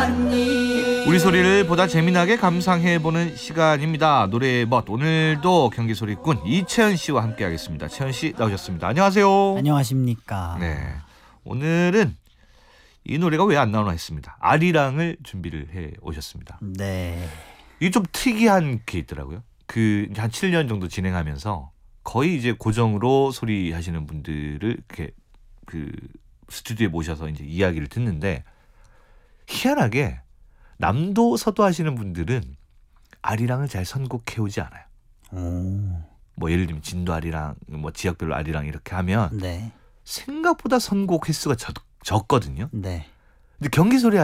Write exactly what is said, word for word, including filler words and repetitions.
우리 소리를 보다 재미나게 감상해보는 시간입니다. 노래의 멋. 오늘도 경기소리꾼 이채연 씨와 함께하겠습니다. 채연 씨 나오셨습니다. 안녕하세요. 안녕하십니까. 네, 오늘은 이 노래가 왜 안 나오나 했습니다. 아리랑을 준비를 해 오셨습니다. 네. 이게 좀 특이한 게 있더라고요. 그 한 칠 년 정도 진행하면서 거의 이제 고정으로 소리 하시는 분들을 이렇게 그 스튜디오에 모셔서 이제 이야기를 듣는데, 희한하게 남도 서도 하시는 분들은 아리랑을 잘 선곡해 오지 않아요. 오. 뭐 예를 들면 진도 아리랑, 뭐 지역별로 아리랑 이렇게 하면 네. 생각보다 선곡 횟수가 적, 적거든요. 네. 근데 경기 소리